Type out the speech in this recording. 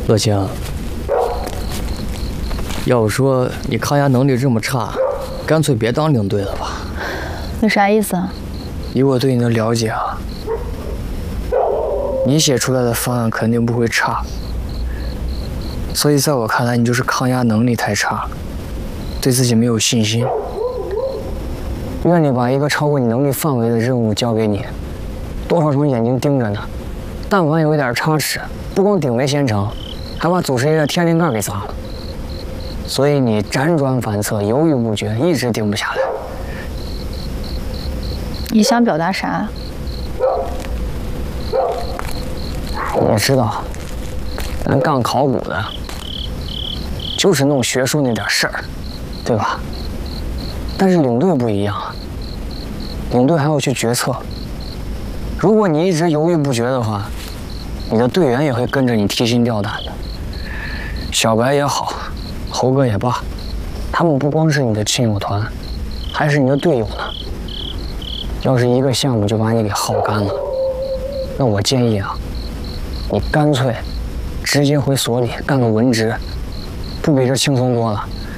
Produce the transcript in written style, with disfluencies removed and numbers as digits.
乐清，要不说你抗压能力这么差，干脆别当领队了吧？ 你啥意思啊？ 以我对你的了解啊，你写出来的方案肯定不会差。所以在我看来，你就是抗压能力太差，对自己没有信心。愿你把一个超过你能力范围的任务交给你，多少双眼睛盯着呢？但凡有一点差池，不光顶没先成，还把祖师爷的天灵盖给砸了。所以你辗转反侧，犹豫不决，一直定不下来。 你想表达啥？ 你知道，咱干考古的，就是弄学术那点事儿，对吧？但是领队不一样，领队还要去决策。如果你一直犹豫不决的话，你的队员也会跟着你提心吊胆的。小白也好，猴哥也罢，他们不光是你的亲友团，还是你的队友呢。要是一个项目就把你给耗干了，那我建议啊，你干脆直接回所里干个文职，不比这轻松多了。